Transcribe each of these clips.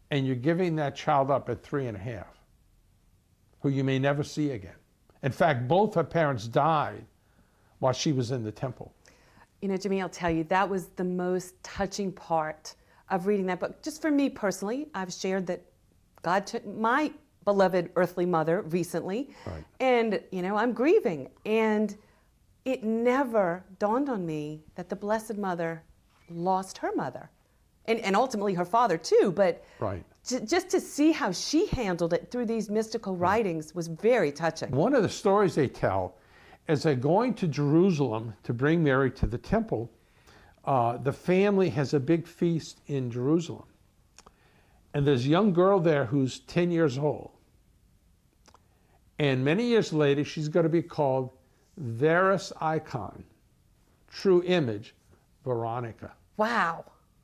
and you're giving that child up at 3.5, who you may never see again. In fact, both her parents died while she was in the temple. You know, Jimmy, I'll tell you, that was the most touching part of reading that book. Just for me personally, I've shared that God took my beloved earthly mother recently, Right. and, you know, I'm grieving. And it never dawned on me that the Blessed Mother lost her mother, and ultimately her father too, but Right. just to see how she handled it through these mystical writings was very touching. One of the stories they tell is they're going to Jerusalem to bring Mary to the temple. The family has a big feast in Jerusalem. And there's a young girl there who's 10 years old. And many years later, she's going to be called Veris Icon, true image, Veronica. Wow.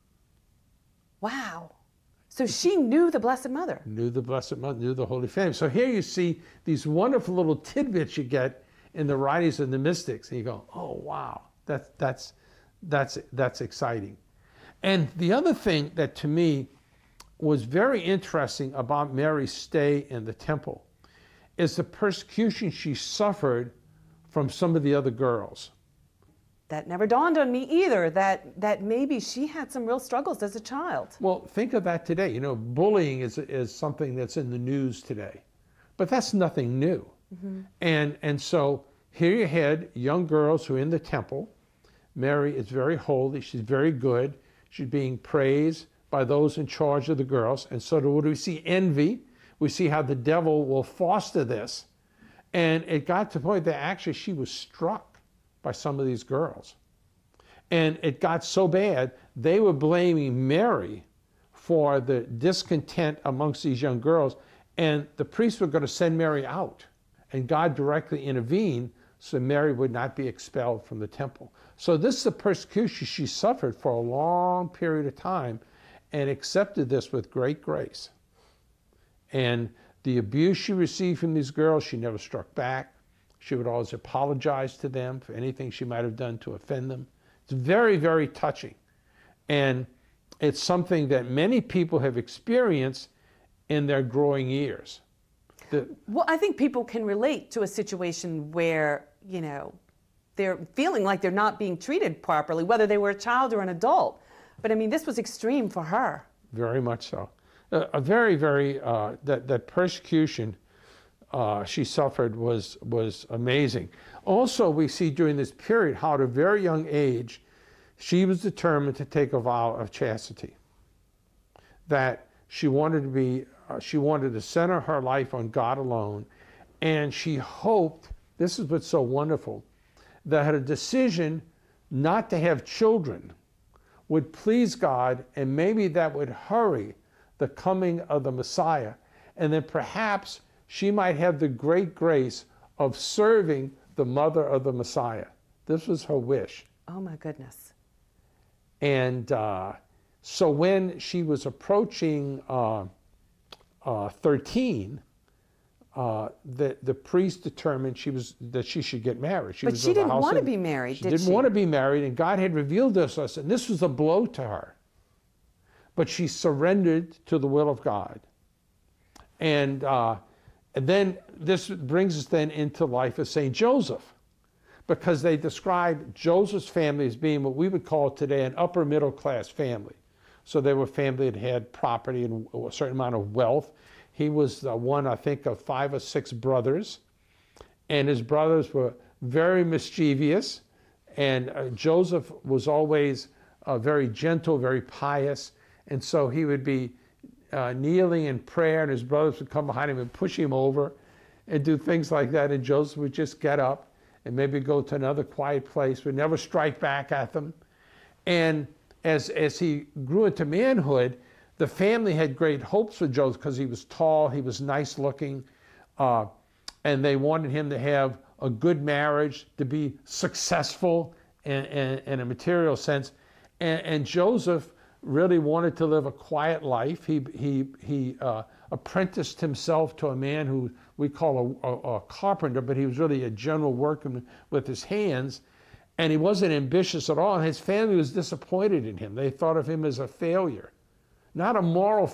Wow. So she knew the Blessed Mother. Knew the Blessed Mother, knew the Holy Family. So here you see these wonderful little tidbits you get in the writings of the mystics. And you go, oh, wow, that's exciting. And the other thing that to me was very interesting about Mary's stay in the temple is the persecution she suffered from some of the other girls. That never dawned on me either, that maybe she had some real struggles as a child. Well, think of that today. You know, bullying is something that's in the news today, but that's nothing new. Mm-hmm. And so here you had young girls who are in the temple. Mary is very holy. She's very good. She's being praised by those in charge of the girls. And so what do we see? Envy. We see how the devil will foster this. And it got to the point that actually she was struck by some of these girls. And it got so bad, they were blaming Mary for the discontent amongst these young girls. And the priests were going to send Mary out. And God directly intervened so Mary would not be expelled from the temple. So this is the persecution she suffered for a long period of time and accepted this with great grace. And the abuse she received from these girls, she never struck back. She would always apologize to them for anything she might have done to offend them. It's very, very touching. And it's something that many people have experienced in their growing years. Well, I think people can relate to a situation where, you know, they're feeling like they're not being treated properly, whether they were a child or an adult. But I mean, this was extreme for her. Very much so. A very, very, that persecution she suffered was amazing. Also, we see during this period how at a very young age, she was determined to take a vow of chastity. That she wanted to be, she wanted to center her life on God alone. And she hoped, this is what's so wonderful, that her decision not to have children would please God, and maybe that would hurry the coming of the Messiah. And then perhaps she might have the great grace of serving the mother of the Messiah. This was her wish. Oh my goodness. And so when she was approaching 13, the priest determined that she should get married. But she didn't want to be married, did she? She didn't want to be married, and God had revealed this to us, and this was a blow to her. But she surrendered to the will of God. And then this brings us then into the life of St. Joseph, because they describe Joseph's family as being what we would call today an upper middle class family. So they were a family that had property and a certain amount of wealth. He was one, I think, of 5 or 6 brothers, and his brothers were very mischievous, and Joseph was always very gentle, very pious, and so he would be kneeling in prayer, and his brothers would come behind him and push him over and do things like that, and Joseph would just get up and maybe go to another quiet place, would never strike back at them. And as he grew into manhood, the family had great hopes for Joseph because he was tall, he was nice looking, and they wanted him to have a good marriage, to be successful in a material sense. And Joseph really wanted to live a quiet life. He apprenticed himself to a man who we call a carpenter, but he was really a general workman with his hands. And he wasn't ambitious at all. And his family was disappointed in him. They thought of him as a failure. Not a moral